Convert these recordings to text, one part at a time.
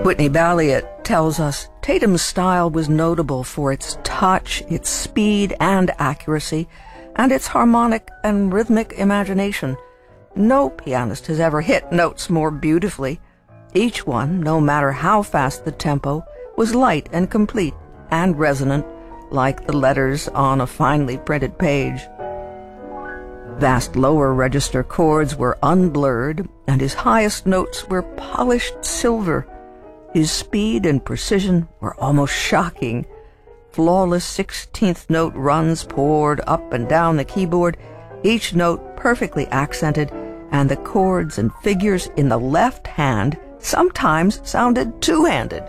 Whitney Balliet tells us Tatum's style was notable for its touch, its speed and accuracy, and its harmonic and rhythmic imagination. No pianist has ever hit notes more beautifully. Each one, no matter how fast the tempo, was light and complete and resonant, like the letters on a finely printed page. Vast lower register chords were unblurred, and his highest notes were polished silver. His speed and precision were almost shocking. Flawless 16th note runs poured up and down the keyboard, each note perfectly accented, and the chords and figures in the left hand sometimes sounded two-handed.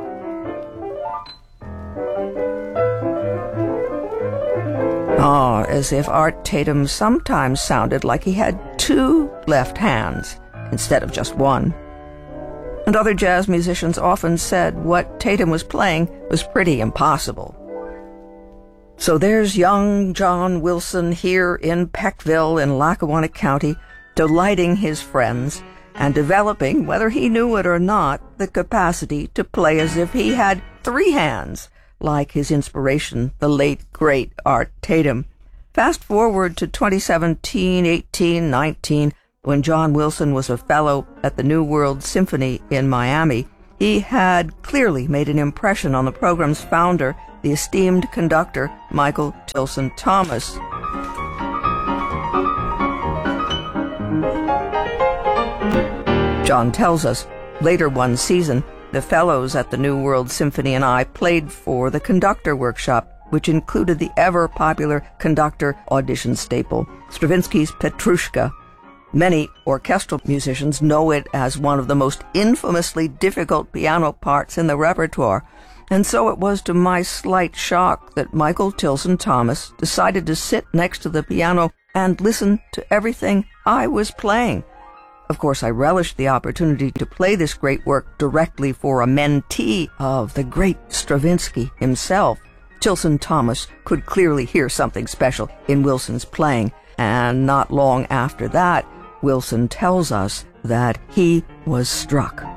As if Art Tatum sometimes sounded like he had two left hands instead of just one. And other jazz musicians often said what Tatum was playing was pretty impossible. So there's young John Wilson here in Peckville in Lackawanna County, delighting his friends and developing, whether he knew it or not, the capacity to play as if he had three hands, like his inspiration, the late, great Art Tatum. Fast forward to 2017, 18, 19, when John Wilson was a fellow at the New World Symphony in Miami. He had clearly made an impression on the program's founder, the esteemed conductor Michael Tilson Thomas. John tells us, later one season, the fellows at the New World Symphony and I played for the conductor workshop, which included the ever-popular conductor audition staple, Stravinsky's Petrushka. Many orchestral musicians know it as one of the most infamously difficult piano parts in the repertoire, and so it was to my slight shock that Michael Tilson Thomas decided to sit next to the piano and listen to everything I was playing. Of course, I relished the opportunity to play this great work directly for a mentee of the great Stravinsky himself. Tilson Thomas could clearly hear something special in Wilson's playing, and not long after that, Wilson tells us that he was struck.